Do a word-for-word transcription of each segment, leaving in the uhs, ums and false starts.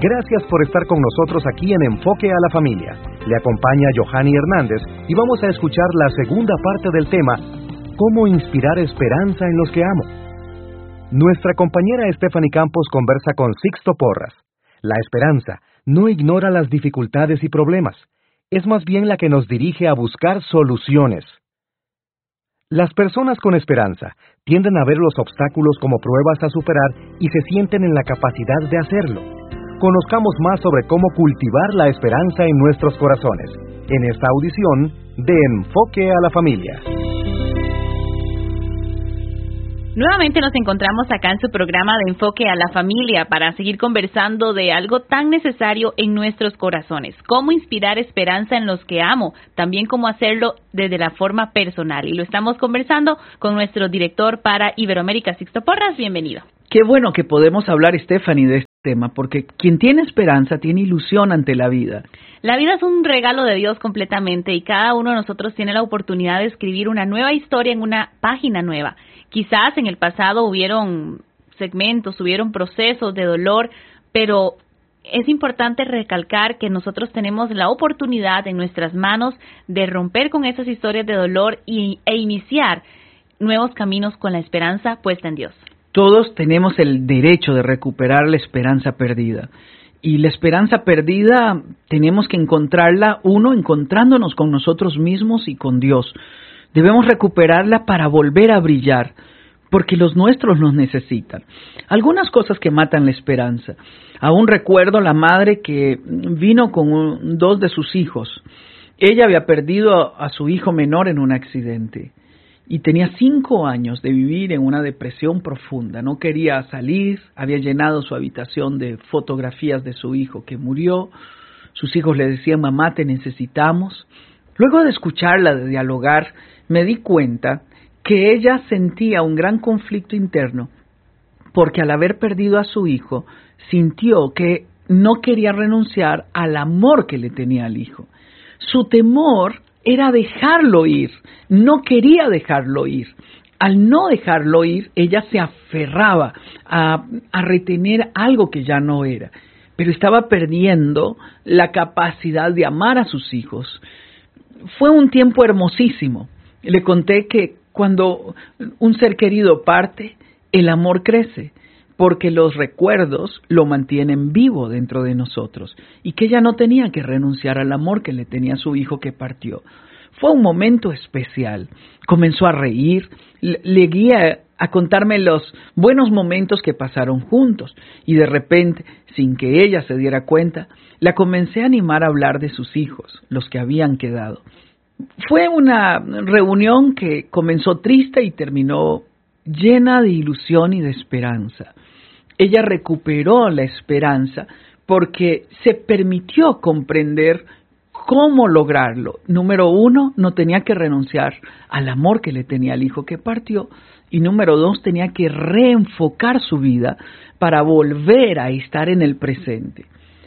Gracias por estar con nosotros aquí en Enfoque a la Familia. Le acompaña Johanny Hernández y vamos a escuchar la segunda parte del tema, ¿cómo inspirar esperanza en los que amo? Nuestra compañera Stephanie Campos conversa con Sixto Porras. La esperanza no ignora las dificultades y problemas, es más bien la que nos dirige a buscar soluciones. Las personas con esperanza tienden a ver los obstáculos como pruebas a superar y se sienten en la capacidad de hacerlo. Conozcamos más sobre cómo cultivar la esperanza en nuestros corazones, en esta audición de Enfoque a la Familia. Nuevamente nos encontramos acá en su programa de Enfoque a la Familia para seguir conversando de algo tan necesario en nuestros corazones. Cómo inspirar esperanza en los que amo, también cómo hacerlo desde la forma personal. Y lo estamos conversando con nuestro director para Iberoamérica, Sixto Porras. Bienvenido. Qué bueno que podemos hablar, Stephanie, de este tema, porque quien tiene esperanza tiene ilusión ante la vida. La vida es un regalo de Dios completamente y cada uno de nosotros tiene la oportunidad de escribir una nueva historia en una página nueva. Quizás en el pasado hubieron segmentos, hubieron procesos de dolor, pero es importante recalcar que nosotros tenemos la oportunidad en nuestras manos de romper con esas historias de dolor y, e iniciar nuevos caminos con la esperanza puesta en Dios. Todos tenemos el derecho de recuperar la esperanza perdida. Y la esperanza perdida tenemos que encontrarla, uno, encontrándonos con nosotros mismos y con Dios. Debemos recuperarla para volver a brillar, porque los nuestros nos necesitan. Algunas cosas que matan la esperanza. Aún recuerdo la madre que vino con un, dos de sus hijos. Ella había perdido a, a su hijo menor en un accidente y tenía cinco años de vivir en una depresión profunda. No quería salir, había llenado su habitación de fotografías de su hijo que murió. Sus hijos le decían, mamá, te necesitamos. Luego de escucharla, de dialogar, me di cuenta que ella sentía un gran conflicto interno porque al haber perdido a su hijo, sintió que no quería renunciar al amor que le tenía al hijo. Su temor era dejarlo ir, no quería dejarlo ir. Al no dejarlo ir, ella se aferraba a, a retener algo que ya no era, pero estaba perdiendo la capacidad de amar a sus hijos. Fue un tiempo hermosísimo. Le conté que cuando un ser querido parte, el amor crece, porque los recuerdos lo mantienen vivo dentro de nosotros, y que ella no tenía que renunciar al amor que le tenía a su hijo que partió. Fue un momento especial. Comenzó a reír, le guía a contarme los buenos momentos que pasaron juntos, y de repente, sin que ella se diera cuenta, la comencé a animar a hablar de sus hijos, los que habían quedado. Fue una reunión que comenzó triste y terminó llena de ilusión y de esperanza. Ella recuperó la esperanza porque se permitió comprender cómo lograrlo. Número uno, no tenía que renunciar al amor que le tenía al hijo que partió. Y número dos, tenía que reenfocar su vida para volver a estar en el presente.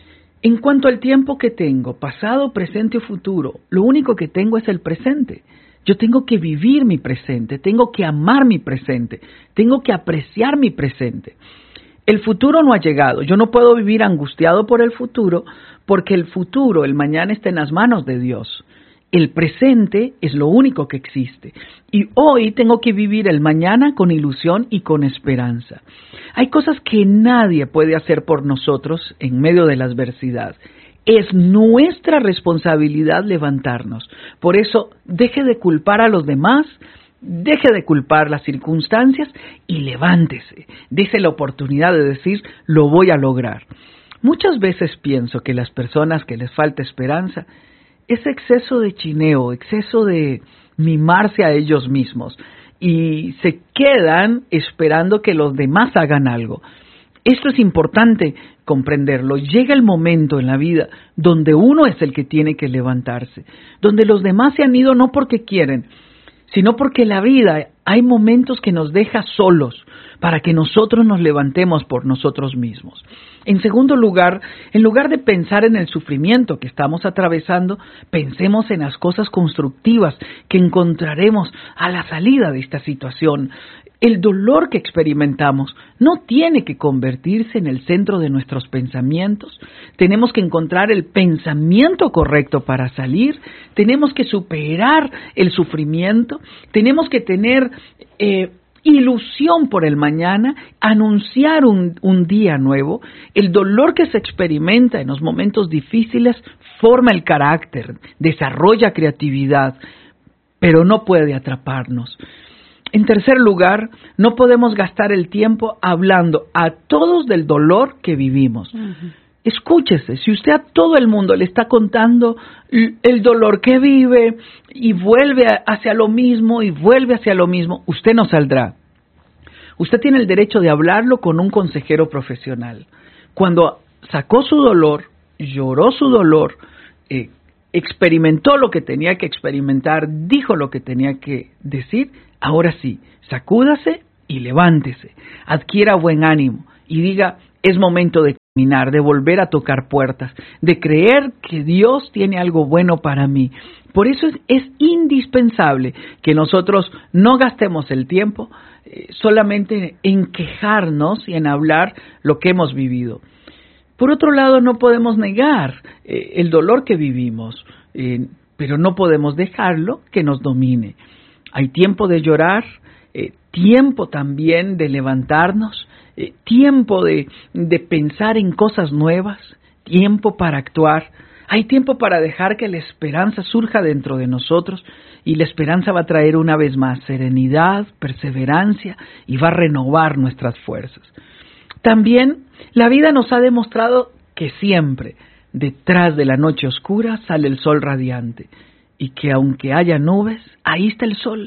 En cuanto al tiempo que tengo, pasado, presente o futuro, lo único que tengo es el presente. Yo tengo que vivir mi presente, tengo que amar mi presente, tengo que apreciar mi presente. El futuro no ha llegado, yo no puedo vivir angustiado por el futuro, porque el futuro, el mañana, está en las manos de Dios. El presente es lo único que existe. Y hoy tengo que vivir el mañana con ilusión y con esperanza. Hay cosas que nadie puede hacer por nosotros en medio de la adversidad. Es nuestra responsabilidad levantarnos. Por eso, deje de culpar a los demás, deje de culpar las circunstancias y levántese. Dese la oportunidad de decir, lo voy a lograr. Muchas veces pienso que las personas que les falta esperanza es exceso de chineo, exceso de mimarse a ellos mismos y se quedan esperando que los demás hagan algo. Esto es importante comprenderlo. Llega el momento en la vida donde uno es el que tiene que levantarse, donde los demás se han ido no porque quieren, sino porque la vida hay momentos que nos deja solos para que nosotros nos levantemos por nosotros mismos. En segundo lugar, en lugar de pensar en el sufrimiento que estamos atravesando, pensemos en las cosas constructivas que encontraremos a la salida de esta situación. El dolor que experimentamos no tiene que convertirse en el centro de nuestros pensamientos. Tenemos que encontrar el pensamiento correcto para salir. Tenemos que superar el sufrimiento. Tenemos que tener eh, ilusión por el mañana, anunciar un, un día nuevo. El dolor que se experimenta en los momentos difíciles forma el carácter, desarrolla creatividad, pero no puede atraparnos. En tercer lugar, no podemos gastar el tiempo hablando a todos del dolor que vivimos. Uh-huh. Escúchese, si usted a todo el mundo le está contando el dolor que vive y vuelve hacia lo mismo y vuelve hacia lo mismo, usted no saldrá. Usted tiene el derecho de hablarlo con un consejero profesional. Cuando sacó su dolor, lloró su dolor, eh, experimentó lo que tenía que experimentar, dijo lo que tenía que decir, ahora sí, sacúdase y levántese, adquiera buen ánimo y diga, es momento de caminar, de volver a tocar puertas, de creer que Dios tiene algo bueno para mí. Por eso es, es indispensable que nosotros no gastemos el tiempo eh, solamente en quejarnos y en hablar lo que hemos vivido. Por otro lado, no podemos negar eh, el dolor que vivimos, eh, pero no podemos dejarlo que nos domine. Hay tiempo de llorar, eh, tiempo también de levantarnos, eh, tiempo de, de pensar en cosas nuevas, tiempo para actuar. Hay tiempo para dejar que la esperanza surja dentro de nosotros y la esperanza va a traer una vez más serenidad, perseverancia y va a renovar nuestras fuerzas. También la vida nos ha demostrado que siempre detrás de la noche oscura sale el sol radiante y que aunque haya nubes, ahí está el sol,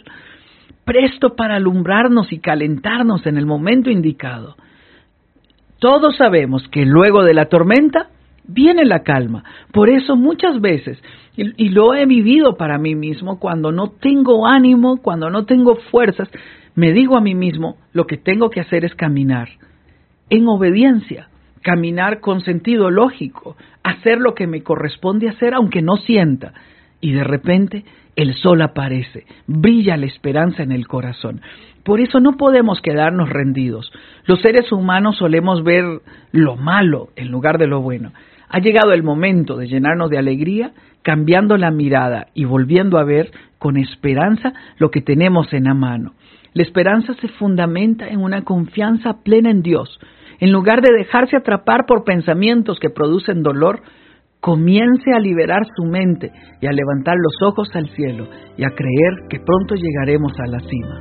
presto para alumbrarnos y calentarnos en el momento indicado. Todos sabemos que luego de la tormenta viene la calma. Por eso muchas veces, y, y lo he vivido para mí mismo, cuando no tengo ánimo, cuando no tengo fuerzas, me digo a mí mismo, lo que tengo que hacer es caminar en obediencia, caminar con sentido lógico, hacer lo que me corresponde hacer aunque no sienta. Y de repente el sol aparece, brilla la esperanza en el corazón. Por eso no podemos quedarnos rendidos. Los seres humanos solemos ver lo malo en lugar de lo bueno. Ha llegado el momento de llenarnos de alegría, cambiando la mirada y volviendo a ver con esperanza lo que tenemos en la mano. La esperanza se fundamenta en una confianza plena en Dios. En lugar de dejarse atrapar por pensamientos que producen dolor, comience a liberar su mente y a levantar los ojos al cielo y a creer que pronto llegaremos a la cima.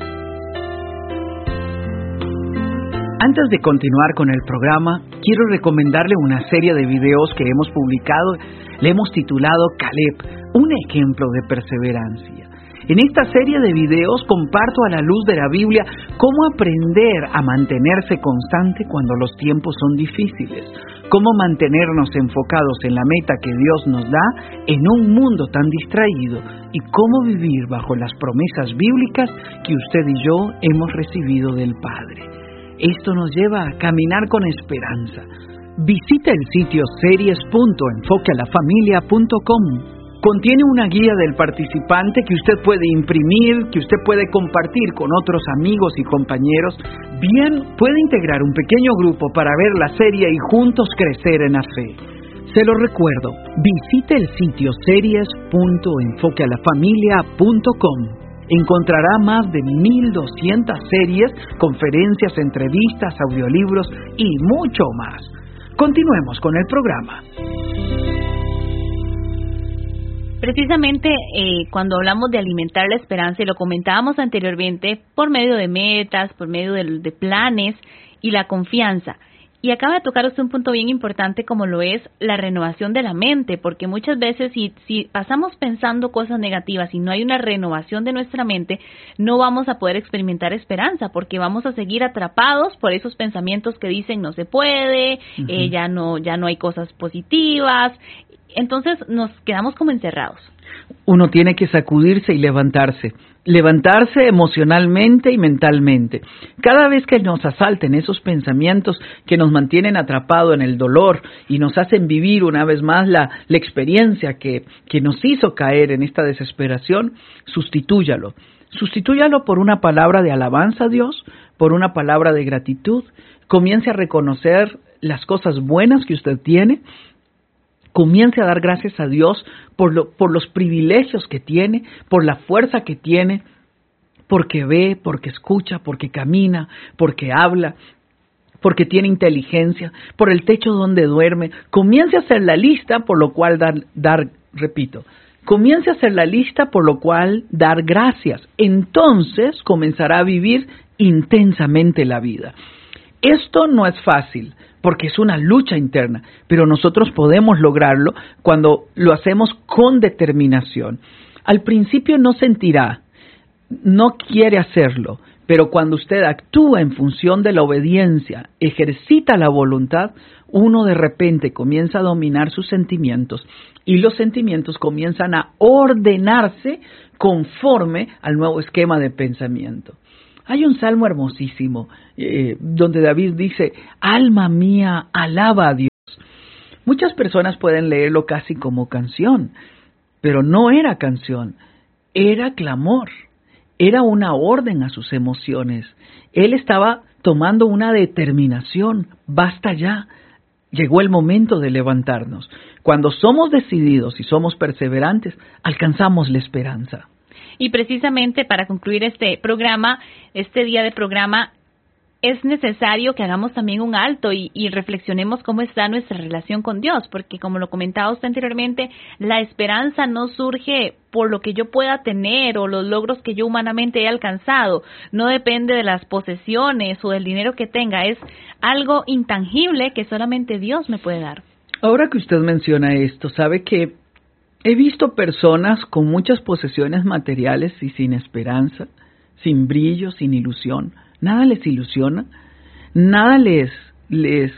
Antes de continuar con el programa, quiero recomendarle una serie de videos que hemos publicado. Le hemos titulado Caleb, un ejemplo de perseverancia. En esta serie de videos comparto a la luz de la Biblia cómo aprender a mantenerse constante cuando los tiempos son difíciles, cómo mantenernos enfocados en la meta que Dios nos da en un mundo tan distraído y cómo vivir bajo las promesas bíblicas que usted y yo hemos recibido del Padre. Esto nos lleva a caminar con esperanza. Visita el sitio series punto enfoque a la familia punto com. Contiene una guía del participante que usted puede imprimir, que usted puede compartir con otros amigos y compañeros. Bien, puede integrar un pequeño grupo para ver la serie y juntos crecer en la fe. Se lo recuerdo, visite el sitio series punto enfoque a la familia punto com. Encontrará más de mil doscientas series, conferencias, entrevistas, audiolibros y mucho más. Continuemos con el programa. Precisamente eh, cuando hablamos de alimentar la esperanza, y lo comentábamos anteriormente, por medio de metas, por medio de, de planes y la confianza. Y acaba de tocar usted un punto bien importante como lo es la renovación de la mente, porque muchas veces si, si pasamos pensando cosas negativas y no hay una renovación de nuestra mente, no vamos a poder experimentar esperanza, porque vamos a seguir atrapados por esos pensamientos que dicen no se puede, uh-huh. eh, ya no ya no hay cosas positivas. entonces nos quedamos como encerrados. Uno tiene que sacudirse y levantarse, levantarse emocionalmente y mentalmente. Cada vez que nos asalten esos pensamientos que nos mantienen atrapados en el dolor y nos hacen vivir una vez más la, la experiencia que, que nos hizo caer en esta desesperación, sustitúyalo. Sustitúyalo por una palabra de alabanza a Dios, por una palabra de gratitud. Comience a reconocer las cosas buenas que usted tiene. Comience a dar gracias a Dios por, lo, por los privilegios que tiene, por la fuerza que tiene, porque ve, porque escucha, porque camina, porque habla, porque tiene inteligencia, por el techo donde duerme. Comience a hacer la lista por lo cual dar, dar repito, comience a hacer la lista por lo cual dar gracias. Entonces comenzará a vivir intensamente la vida. Esto no es fácil, porque es una lucha interna, pero nosotros podemos lograrlo cuando lo hacemos con determinación. Al principio no sentirá, no quiere hacerlo, pero cuando usted actúa en función de la obediencia, ejercita la voluntad, uno de repente comienza a dominar sus sentimientos y los sentimientos comienzan a ordenarse conforme al nuevo esquema de pensamiento. Hay un salmo hermosísimo eh, donde David dice, alma mía, alaba a Dios. Muchas personas pueden leerlo casi como canción, pero no era canción, era clamor, era una orden a sus emociones. Él estaba tomando una determinación, basta ya, llegó el momento de levantarnos. Cuando somos decididos y somos perseverantes, alcanzamos la esperanza. Y precisamente para concluir este programa, este día de programa, es necesario que hagamos también un alto y, y reflexionemos cómo está nuestra relación con Dios, porque como lo comentaba usted anteriormente, la esperanza no surge por lo que yo pueda tener o los logros que yo humanamente he alcanzado, no depende de las posesiones o del dinero que tenga, es algo intangible que solamente Dios me puede dar. Ahora que usted menciona esto, sabe que he visto personas con muchas posesiones materiales y sin esperanza, sin brillo, sin ilusión. Nada les ilusiona, nada les, les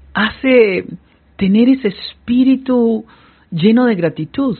hace tener ese espíritu lleno de gratitud.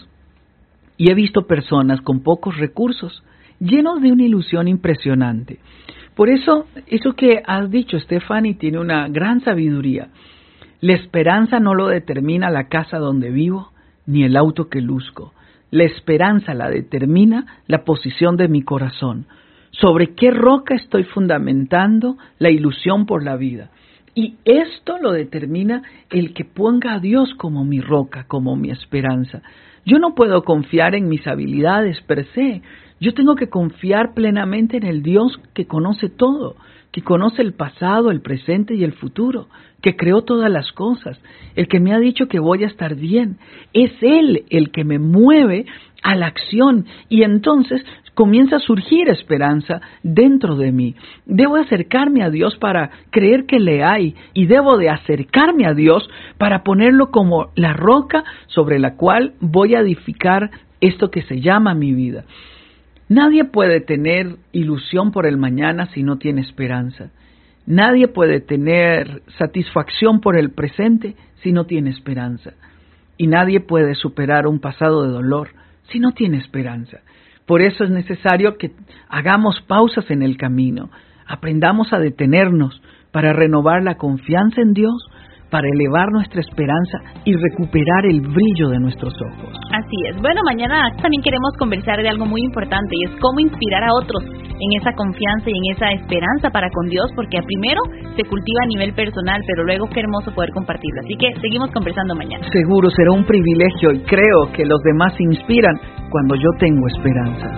Y he visto personas con pocos recursos, llenos de una ilusión impresionante. Por eso, eso que has dicho, Stephanie, tiene una gran sabiduría. La esperanza no lo determina la casa donde vivo, ni el auto que luzco. La esperanza la determina la posición de mi corazón. ¿Sobre qué roca estoy fundamentando la ilusión por la vida? Y esto lo determina el que ponga a Dios como mi roca, como mi esperanza. Yo no puedo confiar en mis habilidades per se. Yo tengo que confiar plenamente en el Dios que conoce todo, que conoce el pasado, el presente y el futuro, que creó todas las cosas, el que me ha dicho que voy a estar bien. Es Él el que me mueve a la acción y entonces comienza a surgir esperanza dentro de mí. Debo acercarme a Dios para creer que le hay y debo de acercarme a Dios para ponerlo como la roca sobre la cual voy a edificar esto que se llama mi vida. Nadie puede tener ilusión por el mañana si no tiene esperanza. Nadie puede tener satisfacción por el presente si no tiene esperanza. Y nadie puede superar un pasado de dolor si no tiene esperanza. Por eso es necesario que hagamos pausas en el camino, aprendamos a detenernos para renovar la confianza en Dios, para elevar nuestra esperanza y recuperar el brillo de nuestros ojos. Así es. Bueno, mañana también queremos conversar de algo muy importante y es cómo inspirar a otros en esa confianza y en esa esperanza para con Dios, porque primero se cultiva a nivel personal, pero luego qué hermoso poder compartirlo. Así que seguimos conversando mañana. Seguro será un privilegio y creo que los demás se inspiran cuando yo tengo esperanza.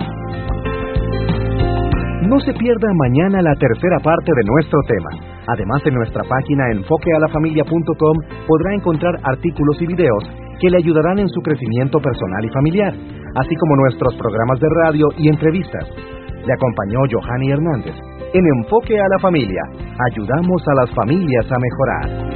No se pierda mañana la tercera parte de nuestro tema. Además, en nuestra página enfoque a la familia punto com podrá encontrar artículos y videos que le ayudarán en su crecimiento personal y familiar, así como nuestros programas de radio y entrevistas. Le acompañó Johanny Hernández. En Enfoque a la Familia, ayudamos a las familias a mejorar.